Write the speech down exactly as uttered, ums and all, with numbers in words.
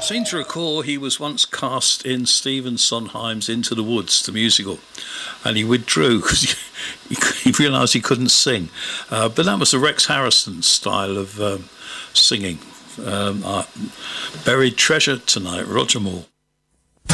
seem to recall he was once cast in Stephen Sondheim's Into the Woods, the musical, and he withdrew because he, he realised he couldn't sing. Uh, but that was the Rex Harrison style of um, singing. Um, uh, Buried Treasure tonight, Roger Moore.